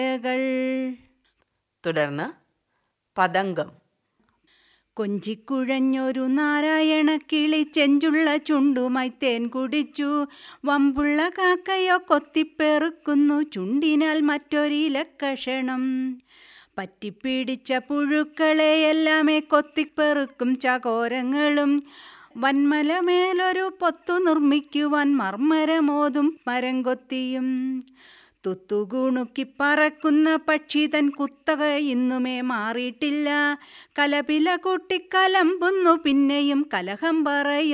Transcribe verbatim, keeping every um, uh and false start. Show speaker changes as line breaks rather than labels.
തുടർന്ന് പതംഗം.
കൊഞ്ചിക്കുഴഞ്ഞൊരു നാരായണ കിളി ചെഞ്ചുള്ള ചുണ്ടുമായി തേൻ കുടിച്ചു. വമ്പുള്ള കാക്കയോ കൊത്തിപ്പെറുക്കുന്നു ചുണ്ടിനാൽ മറ്റൊരിലക്കഷണം. പറ്റിപ്പിടിച്ച പുഴുക്കളെയെല്ലാമേ കൊത്തിപ്പെറുക്കും ചകോരങ്ങളും. വന്മലമേലൊരു പൊത്തു നിർമ്മിക്കുവാൻ മർമ്മരമോതും മരം കൊത്തിയും. തുത്തുകുണുക്കി പറക്കുന്ന പക്ഷി തൻ കുത്തക ഇന്നുമേ മാറിയിട്ടില്ല. കലപില കൂട്ടി കലമ്പുന്നു പിന്നെയും കലഹം പറയും